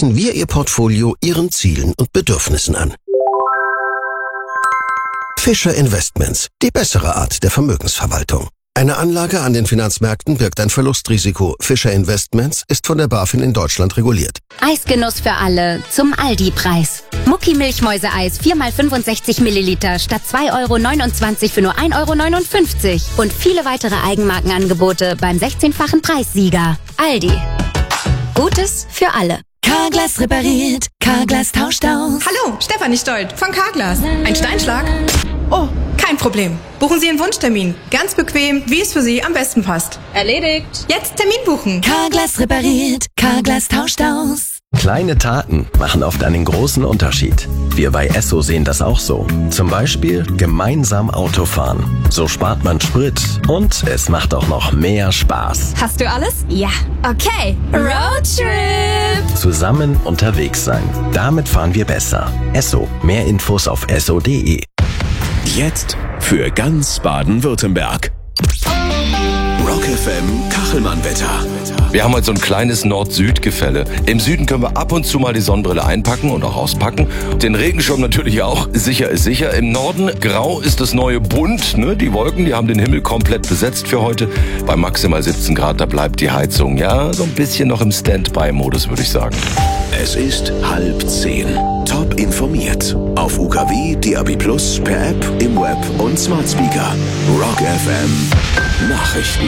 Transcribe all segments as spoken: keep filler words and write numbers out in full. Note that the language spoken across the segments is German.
passen wir Ihr Portfolio Ihren Zielen und Bedürfnissen an. Fischer Investments, die bessere Art der Vermögensverwaltung. Eine Anlage an den Finanzmärkten birgt ein Verlustrisiko. Fischer Investments ist von der BaFin in Deutschland reguliert. Eisgenuss für alle zum Aldi-Preis. Mucki Milchmäuseeis vier mal fünfundsechzig Milliliter statt zwei Euro neunundzwanzig für nur ein Euro neunundfünfzig. Und viele weitere Eigenmarkenangebote beim sechzehnfachen Preissieger. Aldi. Gutes für alle. Carglass repariert, Carglass tauscht aus. Hallo, Stefanie Stolt von Carglass. Ein Steinschlag? Oh, kein Problem. Buchen Sie Ihren Wunschtermin. Ganz bequem, wie es für Sie am besten passt. Erledigt. Jetzt Termin buchen. Carglass repariert, Carglass tauscht aus. Kleine Taten machen oft einen großen Unterschied. Wir bei Esso sehen das auch so. Zum Beispiel gemeinsam Auto fahren. So spart man Sprit und es macht auch noch mehr Spaß. Hast du alles? Ja. Okay. Roadtrip. Zusammen unterwegs sein. Damit fahren wir besser. Esso. Mehr Infos auf esso punkt de. Jetzt für ganz Baden-Württemberg. Rock F M Kachelmann-Wetter. Wir haben heute so ein kleines Nord-Süd-Gefälle. Im Süden können wir ab und zu mal die Sonnenbrille einpacken und auch auspacken. Den Regenschirm natürlich auch. Sicher ist sicher. Im Norden grau ist das neue bunt. Ne? Die Wolken, die haben den Himmel komplett besetzt für heute. Bei maximal siebzehn Grad, da bleibt die Heizung ja so ein bisschen noch im Standby-Modus, würde ich sagen. Es ist halb zehn. Top informiert. Auf U K W, D A B Plus, per App, im Web und Smart Speaker. Rock F M Nachrichten.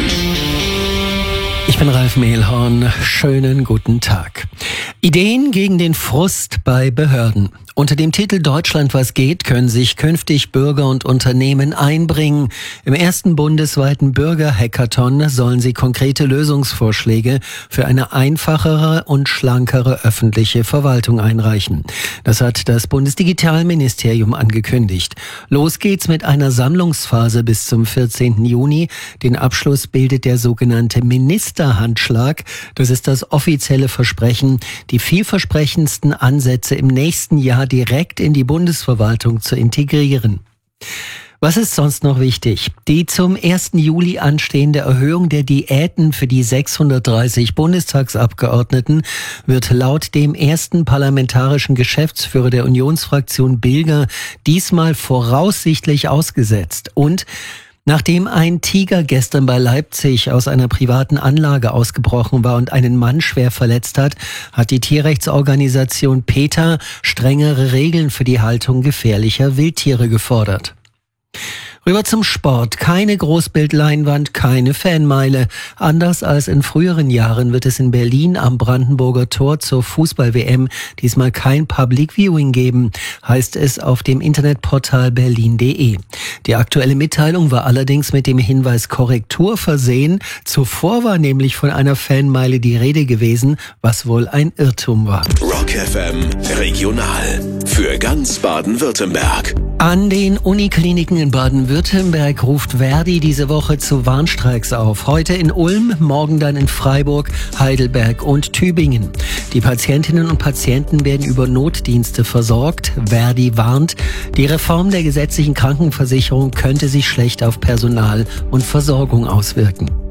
Ich bin Ralf Mehlhorn. Schönen guten Tag. Ideen gegen den Frust bei Behörden. Unter dem Titel Deutschland was geht können sich künftig Bürger und Unternehmen einbringen. Im ersten bundesweiten Bürger-Hackathon sollen sie konkrete Lösungsvorschläge für eine einfachere und schlankere öffentliche Verwaltung einreichen. Das hat das Bundesdigitalministerium angekündigt. Los geht's mit einer Sammlungsphase bis zum vierzehnten Juni. Den Abschluss bildet der sogenannte Ministerhandschlag. Das ist das offizielle Versprechen, die vielversprechendsten Ansätze im nächsten Jahr direkt in die Bundesverwaltung zu integrieren. Was ist sonst noch wichtig? Die zum ersten Juli anstehende Erhöhung der Diäten für die sechshundertdreißig Bundestagsabgeordneten wird laut dem ersten parlamentarischen Geschäftsführer der Unionsfraktion Bilger diesmal voraussichtlich ausgesetzt. Und nachdem ein Tiger gestern bei Leipzig aus einer privaten Anlage ausgebrochen war und einen Mann schwer verletzt hat, hat die Tierrechtsorganisation PETA strengere Regeln für die Haltung gefährlicher Wildtiere gefordert. Rüber zum Sport. Keine Großbildleinwand, keine Fanmeile. Anders als in früheren Jahren wird es in Berlin am Brandenburger Tor zur Fußball-W M diesmal kein Public Viewing geben, heißt es auf dem Internetportal berlin punkt de. Die aktuelle Mitteilung war allerdings mit dem Hinweis Korrektur versehen. Zuvor war nämlich von einer Fanmeile die Rede gewesen, was wohl ein Irrtum war. Rock F M Regional. Für ganz Baden-Württemberg. An den Unikliniken in Baden-Württemberg ruft Verdi diese Woche zu Warnstreiks auf. Heute in Ulm, morgen dann in Freiburg, Heidelberg und Tübingen. Die Patientinnen und Patienten werden über Notdienste versorgt. Verdi warnt, die Reform der gesetzlichen Krankenversicherung könnte sich schlecht auf Personal und Versorgung auswirken.